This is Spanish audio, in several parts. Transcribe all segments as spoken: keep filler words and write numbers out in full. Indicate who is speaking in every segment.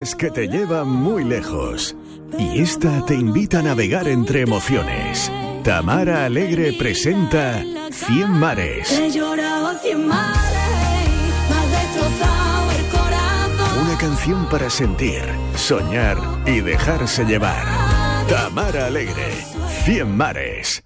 Speaker 1: Viajes que te llevan muy lejos. Y esta te invita a navegar entre emociones. Tamara Alegre presenta Cien Mares. Una canción para sentir, soñar y dejarse llevar. Tamara Alegre, Cien Mares.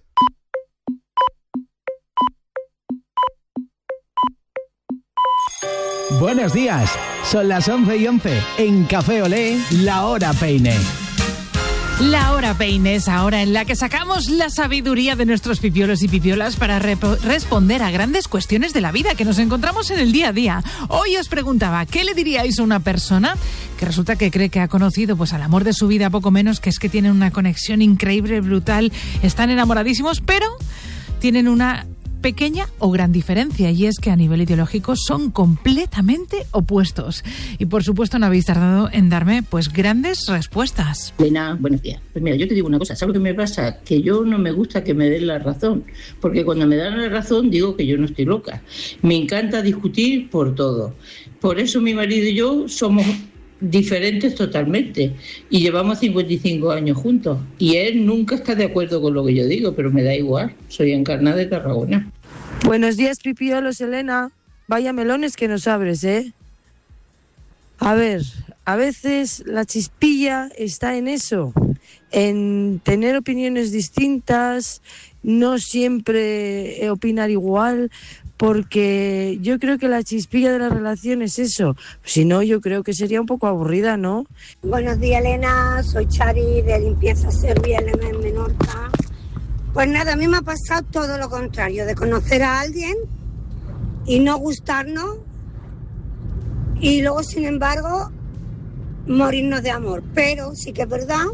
Speaker 2: Buenos días, son las once y once. En Café Olé, la hora peine.
Speaker 3: La hora peine es ahora en la que sacamos la sabiduría de nuestros pipiolos y pipiolas para rep- responder a grandes cuestiones de la vida que nos encontramos en el día a día. Hoy os preguntaba, ¿qué le diríais a una persona que resulta que cree que ha conocido pues al amor de su vida, poco menos, que es que tienen una conexión increíble, brutal, están enamoradísimos, pero tienen una pequeña o gran diferencia, y es que a nivel ideológico son completamente opuestos? Y por supuesto no habéis tardado en darme pues grandes respuestas.
Speaker 4: Elena, buenos días. Pues mira, yo te digo una cosa, ¿sabes lo que me pasa? Que yo no me gusta que me den la razón, porque cuando me dan la razón digo que yo no estoy loca. Me encanta discutir por todo. Por eso mi marido y yo somos diferentes totalmente y llevamos cincuenta y cinco años juntos, y él nunca está de acuerdo con lo que yo digo, pero me da igual, soy encarnada de Tarragona.
Speaker 5: Buenos días, pipiolos, Elena. Vaya melones que nos abres, ¿eh? A ver, a veces la chispilla está en eso, en tener opiniones distintas, no siempre opinar igual, porque yo creo que la chispilla de la relación es eso. Si no, yo creo que sería un poco aburrida, ¿no?
Speaker 6: Buenos días, Elena. Soy Chari de Limpieza Servial en Menorca. Pues nada, a mí me ha pasado todo lo contrario, de conocer a alguien y no gustarnos, y luego, sin embargo, morirnos de amor. Pero sí que es verdad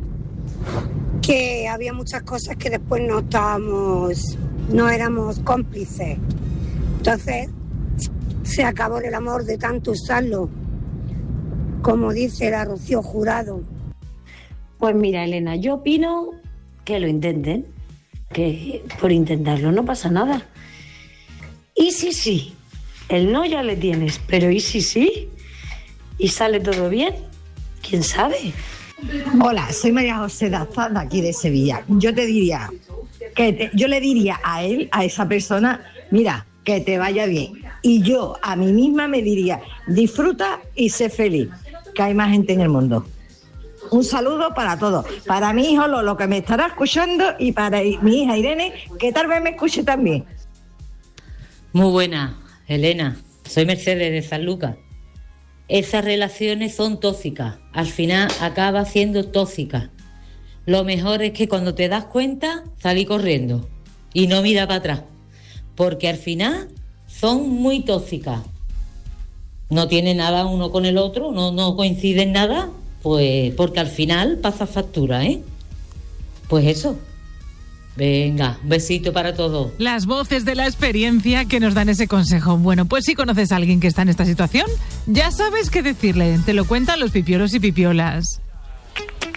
Speaker 6: que había muchas cosas que después no estábamos, no éramos cómplices. Entonces, se acabó el amor de tanto usarlo, como dice la Rocío Jurado.
Speaker 7: Pues mira, Elena, yo opino que lo intenten, que por intentarlo no pasa nada. Y sí, sí, el no ya le tienes, pero y sí, sí, y sale todo bien, ¿quién sabe?
Speaker 8: Hola, soy María José Dazán, de aquí de Sevilla. Yo te diría, que te, yo le diría a él, a esa persona, mira, que te vaya bien. Y yo a mí misma me diría, disfruta y sé feliz, que hay más gente en el mundo. Un saludo para todos, para mi hijo Lolo, que me estará escuchando, y para mi hija Irene, que tal vez me escuche también.
Speaker 9: Muy buena, Elena. Soy Mercedes de San Lucas. Esas relaciones son tóxicas, al final acaba siendo tóxica. Lo mejor es que cuando te das cuenta, salí corriendo y no mira para atrás, porque al final son muy tóxicas. No tiene nada uno con el otro, no, no coinciden nada, pues porque al final pasa factura, ¿eh? Pues eso. Venga, un besito para todos.
Speaker 3: Las voces de la experiencia que nos dan ese consejo. Bueno, pues si conoces a alguien que está en esta situación, ya sabes qué decirle. Te lo cuentan los pipiolos y pipiolas.